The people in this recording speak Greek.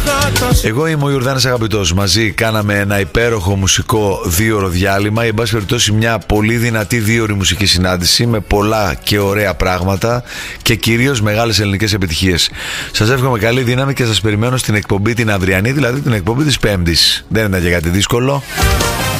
Εγώ είμαι ο Ιορδάνης Αγαπητός. Μαζί κάναμε ένα υπέροχο μουσικό 2ωρο διάλειμμα. Εν πάση περιπτώσει, μια πολύ δυνατή 2ωρη μουσική συνάντηση με πολλά και ωραία πράγματα και κυρίως μεγάλες ελληνικές επιτυχίες. Σας εύχομαι καλή δύναμη και σας περιμένω στην εκπομπή την αυριανή, δηλαδή την εκπομπή της Πέμπτης. Δεν ήταν και κάτι δύσκολο.